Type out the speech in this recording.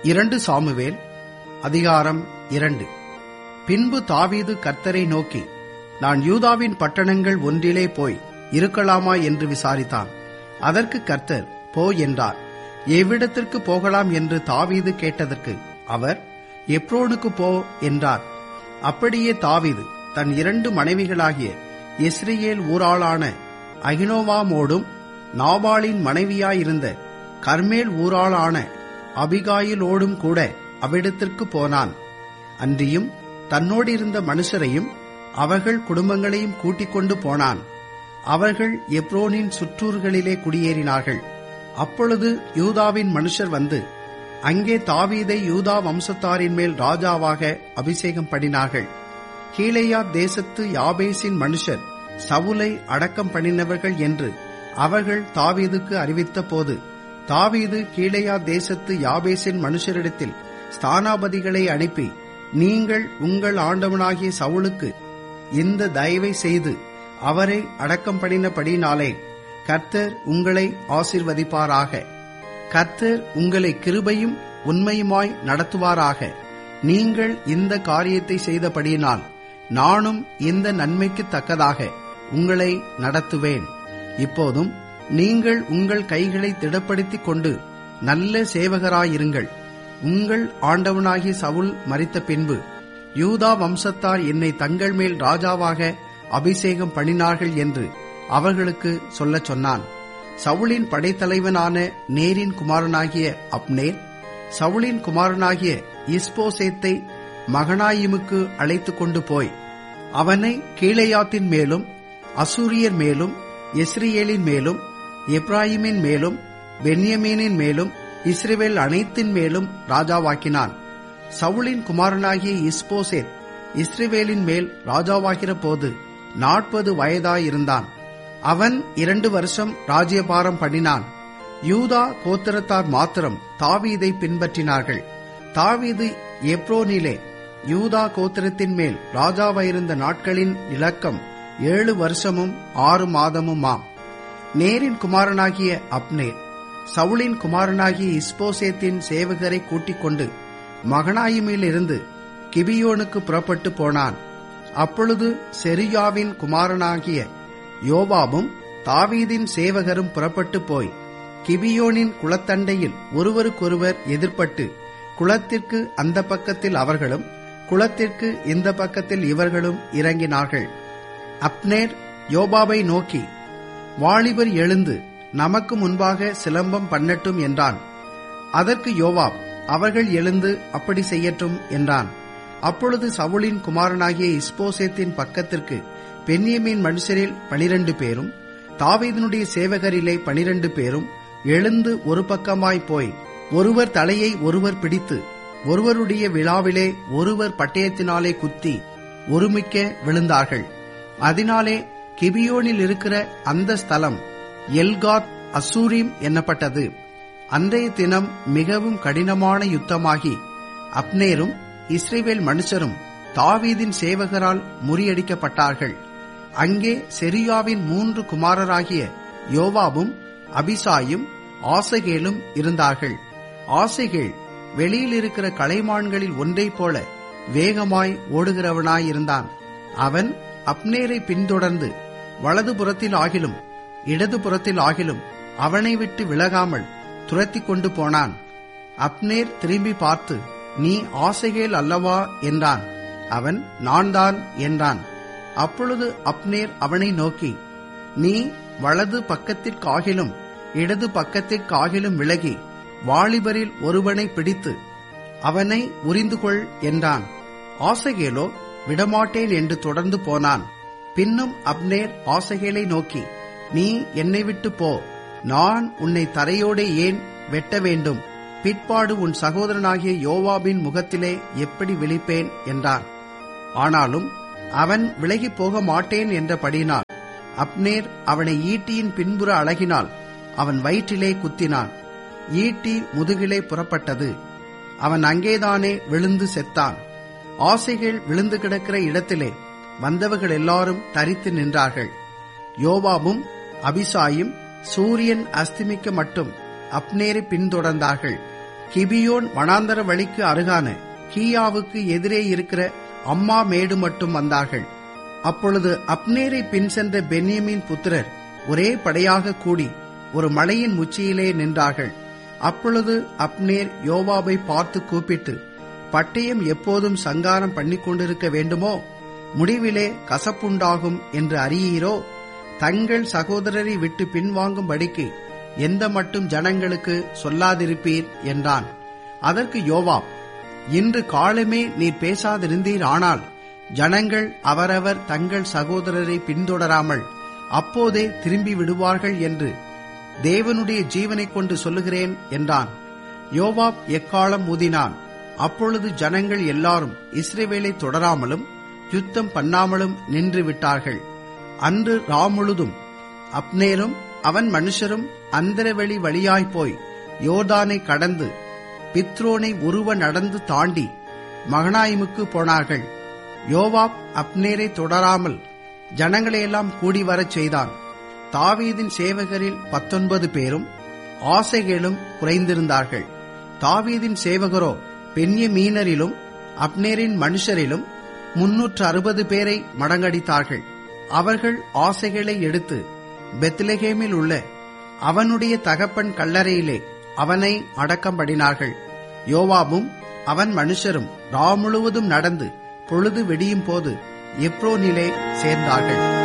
2 Samuel அதிகாரம் 2. பின்பு தாவீது கர்த்தரை நோக்கி, நான் யூதாவின் பட்டணங்கள் ஒன்றிலே போய் இருக்கலாமா என்று விசாரித்தான். அதற்கு கர்த்தர், போ என்றார். எவ்விடத்திற்கு போகலாம் என்று தாவீது கேட்டதற்கு அவர், எப்ரோனுக்கு போ என்றார். அப்படியே தாவீது தன் 2 மனைவிகளாகிய இஸ்ரேல் ஊராளான அகினோவாமோடும் நாபாலின் மனைவியாயிருந்த கர்மேல் ஊராளான அபிகாயிலோடும் கூட அவ்விடத்திற்கு போனான். அன்றியும் தன்னோடிருந்த மனுஷரையும் அவர்கள் குடும்பங்களையும் கூட்டிக் கொண்டு போனான். அவர்கள் எப்ரோனின் சுற்றூர்களிலே குடியேறினார்கள். அப்பொழுது யூதாவின் மனுஷர் வந்து அங்கே தாவீதை யூதா வம்சத்தாரின் மேல் ராஜாவாக அபிஷேகம் பண்ணினார்கள். கீலேயாத் தேசத்து யாபேசின் மனுஷர் சவுலை அடக்கம் பண்ணினவர்கள் என்று அவர்கள் தாவீதுக்கு அறிவித்த போது, தாவீது கீலேயாத் தேசத்து யாபேசின் மனுஷரிடத்தில் ஸ்தானாபதிகளை அனுப்பி, நீங்கள் உங்கள் ஆண்டவனாகிய சவுலுக்கு இந்த தயவை செய்து அவரை அடக்கம் பண்ணினபடினாலே கர்த்தர் உங்களை ஆசீர்வதிப்பாராக. கர்த்தர் உங்களை கிருபையும் உண்மையுமாய் நடத்துவாராக. நீங்கள் இந்த காரியத்தை செய்தபடியினால் நானும் இந்த நன்மைக்கு தக்கதாக உங்களை நடத்துவேன். இப்போதும் நீங்கள் உங்கள் கைகளை திடப்படுத்திக் கொண்டு நல்ல சேவகராயிருங்கள். உங்கள் ஆண்டவனாகிய சவுல் மரித்த பின்பு யூதா வம்சத்தார் என்னை தங்கள் மேல் ராஜாவாக அபிஷேகம் பண்ணினார்கள் என்று அவர்களுக்கு சொல்லச் சொன்னான். சவுலின் படைத்தலைவனான நேரின் குமாரனாகிய அப்னேர் சவுலின் குமாரனாகிய இஸ்போசேத்தை மகனாயிமுக்கு அழைத்துக் கொண்டு போய் அவனை கீலேயாத்தின் மேலும் அசூரியர் மேலும் இஸ்ரேலின் மேலும் எப்ராயிமின் மேலும் பென்யமீனின் மேலும் இஸ்ரவேல் அனைத்தின் மேலும் ராஜாவாக்கினான். சவுலின் குமாரனாகிய இஸ்போசேத் இஸ்ரவேலின் மேல் ராஜாவாகிற போது 40 வயதாயிருந்தான். அவன் 2 வருஷம் ராஜ்யபாரம் பண்ணினான். யூதா கோத்திரத்தார் மாத்திரம் தாவீதை பின்பற்றினார்கள். தாவீது எப்ரோனிலே யூதா கோத்திரத்தின் மேல் ராஜாவாயிருந்த நாட்களின் இலக்கம் 7 வருஷமும் 6 மாதமுமாம். நேரின் குமாரனாகிய அப்னேர் சவுலின் குமாரனாகிய இஸ்போசேத்தின் சேவகரை கூட்டிக் கொண்டு மகனாயிமிலிருந்து கிபியோனுக்கு புறப்பட்டு போனான். அப்பொழுது செருயாவின் குமாரனாகிய யோவாபும் தாவீதின் சேவகரும் புறப்பட்டு போய் கிபியோனின் குளத்தண்டையில் ஒருவருக்கொருவர் எதிர்பட்டு குளத்திற்கு அந்த பக்கத்தில் அவர்களும் குளத்திற்கு இந்த பக்கத்தில் இவர்களும் இறங்கினார்கள். அப்னேர் யோவாபை நோக்கி, வாலிபர் எழுந்து நமக்கு முன்பாக சிலம்பம் பண்ணட்டும் என்றான். அதற்கு யோவாப், அவர்கள் எழுந்து அப்படி செய்யட்டும் என்றான். அப்பொழுது சவுலின் குமாரனாகிய இஸ்போசேத்தின் பக்கத்திற்கு பென்யமீன் மனுஷரில் 12 பேரும் தாவீதினுடைய சேவகரிலே 12 பேரும் எழுந்து ஒரு பக்கமாய் போய் ஒருவர் தலையை ஒருவர் பிடித்து ஒருவருடைய விழாவிலே ஒருவர் பட்டயத்தினாலே குத்தி ஒருமிக்க விழுந்தார்கள். அதனாலே கிபியோனில் இருக்கிற அந்த ஸ்தலம் எல்காத் அசூரிம் என்னப்பட்டது. அன்றைய தினம் மிகவும் கடினமான யுத்தமாகி அப்னேரும் இஸ்ரவேல் மனுஷரும் தாவீதின் சேவகரால் முறியடிக்கப்பட்டார்கள். அங்கே செருயாவின் 3 குமாரராகிய யோவாபும் அபிசாயும் ஆசகேலும் இருந்தார்கள். ஆசகேல் வெளியில் இருக்கிற கலைமான்களில் ஒன்றைப் போல வேகமாய் ஓடுகிறவனாயிருந்தான். அவன் அப்னேரை பின்தொடர்ந்து வலதுபுறத்தில் ஆகிலும் இடதுபுறத்தில் ஆகிலும் அவனை விட்டு விலகாமல் துரத்தி கொண்டு போனான். அப்னேர் திரும்பி பார்த்து, நீ ஆசகேல் அல்லவா என்றான். அவன், நான் தான் என்றான். அப்பொழுது அப்னேர் அவனை நோக்கி, நீ வலது பக்கத்திற்காகிலும் இடது பக்கத்திற்காகிலும் விலகி வாலிபரில் ஒருவனை பிடித்து அவனை உரிந்துகொள் என்றான். ஆசகேலோ விடமாட்டேன் என்று தொடர்ந்து போனான். பின்னும் அப்னேர் ஆசகேலை நோக்கி, நீ என்னை விட்டு போ, நான் உன்னை தரையோடே ஏன் வெட்ட வேண்டும்? பிற்பாடு உன் சகோதரனாகிய யோவாபின் முகத்திலே எப்படி விழிப்பேன் என்றான். ஆனாலும் அவன் விலகி போக மாட்டேன் என்றபடியினால் அப்னேர் அவனை ஈட்டியின் பின்புற அழகினால் அவன் வயிற்றிலே குத்தினான். ஈட்டி முதுகிலே புறப்பட்டது. அவன் அங்கேதானே விழுந்து செத்தான். ஆசைகள் விழுந்து கிடக்கிற இடத்திலே வந்தவர்கள் எல்லாரும் தரித்து நின்றார்கள். யோவாபும் அபிசாயும் சூரியன் அஸ்தமிக்க மட்டும் அப்னேரை பின்தொடர்ந்தார்கள். கிபியோன் வனாந்தர வழிக்கு அருகான கீயாவுக்கு எதிரே இருக்கிற அம்மா மேடு மட்டும் வந்தார்கள். அப்பொழுது அப்னேரை பின் சென்ற பென்யமீன் புத்திரர் ஒரே படையாக கூடி ஒரு மலையின் உச்சியிலே நின்றார்கள். அப்பொழுது அப்னேர் யோவாபை பார்த்து கூப்பிட்டு, பட்டயம் எப்போதும் சங்காரம் பண்ணி கொண்டிருக்க வேண்டுமோ? முடிவிலே கசப்புண்டாகும் என்று அறியீரோ? தங்கள் சகோதரரை விட்டு பின்வாங்கும்படிக்கு எந்த மட்டும் ஜனங்களுக்கு சொல்லாதிருப்பீர் என்றான். அதற்கு யோவாப், இன்று காலமே நீர் பேசாதிருந்தீர், ஆனால் ஜனங்கள் அவரவர் தங்கள் சகோதரரை பின்தொடராமல் அப்போதே திரும்பி விடுவார்கள் என்று தேவனுடைய ஜீவனை கொண்டு சொல்லுகிறேன் என்றான். யோவாப் எக்காலம் ஊதினான். அப்பொழுது ஜனங்கள் எல்லாரும் இஸ்ரவேலை தொடராமலும் யுத்தம் பண்ணாமலும் நின்று விட்டார்கள். அன்று ராமுழுதும் அப்னேரும் அவன் மனுஷரும் அந்தரவெளி வழியாய்ப்போய் யோர்தானை கடந்து பித்ரோனை உருவ நடந்து தாண்டி மகனாயிமுக்கு போனார்கள். யோவாப் அப்னேரை தொடராமல் ஜனங்களையெல்லாம் கூடி வரச் செய்தான். தாவீதின் சேவகரில் 19 பேரும் ஆசைகளும் குறைந்திருந்தார்கள். தாவீதின் சேவகரோ பென்யமீனரிலும் அப்னேரின் மனுஷரிலும் 360 பேரை மடங்கடித்தார்கள். அவர்கள் ஆசைகளை எடுத்து பெத்லெகேமில் உள்ள அவனுடைய தகப்பன் கல்லறையிலே அவனை அடக்கம் பண்ணினார்கள். யோவாபும் அவன் மனுஷரும் ரா முழுவதும் நடந்து பொழுது வெடியும் போது எப்ரோனிலே சேர்ந்தார்கள்.